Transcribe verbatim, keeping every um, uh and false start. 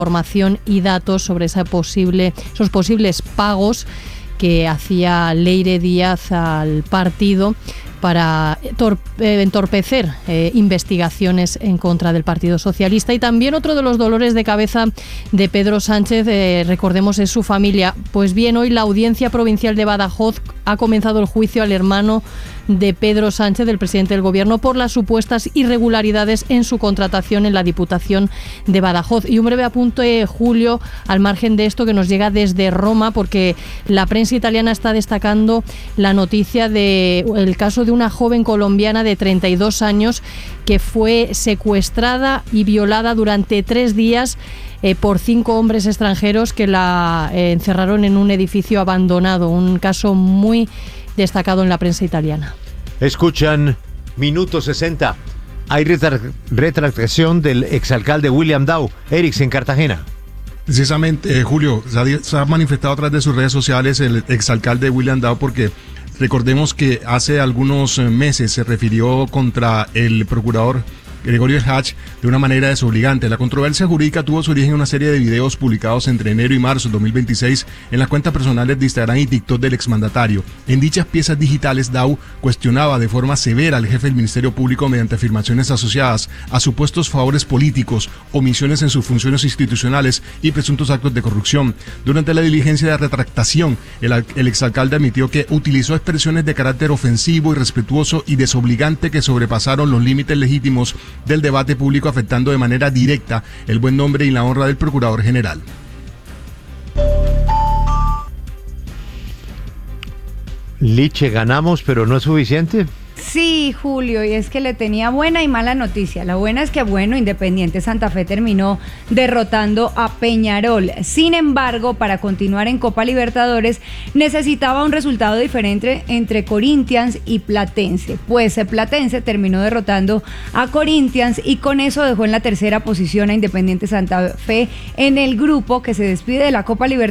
información y datos sobre esa posible, esos posibles pagos que hacía Leire Díaz al partido para entorpecer eh, investigaciones en contra del Partido Socialista. Y también otro de los dolores de cabeza de Pedro Sánchez, eh, recordemos, es su familia. Pues bien, hoy la Audiencia Provincial de Badajoz ha comenzado el juicio al hermano de Pedro Sánchez, del presidente del Gobierno, por las supuestas irregularidades en su contratación en la Diputación de Badajoz. Y un breve apunte, Julio, al margen de esto que nos llega desde Roma, porque la prensa italiana está destacando la noticia del caso de una joven colombiana de treinta y dos años que fue secuestrada y violada durante tres días eh, por cinco hombres extranjeros que la eh, encerraron en un edificio abandonado. Un caso muy destacado en la prensa italiana. Escuchan Minuto sesenta. Hay retra- retractación del exalcalde William Dow. Erics, en Cartagena. Precisamente, eh, Julio, se ha, se ha manifestado a través de sus redes sociales el exalcalde William Dow, porque recordemos que hace algunos meses se refirió contra el procurador Gregorio Hatch de una manera desobligante. La controversia jurídica tuvo su origen en una serie de videos publicados entre enero y marzo de dos mil veintiséis en las cuentas personales de Instagram y TikTok del exmandatario. En dichas piezas digitales, Dow cuestionaba de forma severa al jefe del Ministerio Público mediante afirmaciones asociadas a supuestos favores políticos, omisiones en sus funciones institucionales y presuntos actos de corrupción. Durante la diligencia de retractación, el, el exalcalde admitió que utilizó expresiones de carácter ofensivo, irrespetuoso y desobligante que sobrepasaron los límites legítimos del debate público, afectando de manera directa el buen nombre y la honra del Procurador General. Liche, ganamos, pero no es suficiente. Sí, Julio, y es que le tenía buena y mala noticia. La buena es que, bueno, Independiente Santa Fe terminó derrotando a Peñarol. Sin embargo, para continuar en Copa Libertadores, necesitaba un resultado diferente entre Corinthians y Platense. Pues el Platense terminó derrotando a Corinthians y con eso dejó en la tercera posición a Independiente Santa Fe en el grupo que se despide de la Copa Libertadores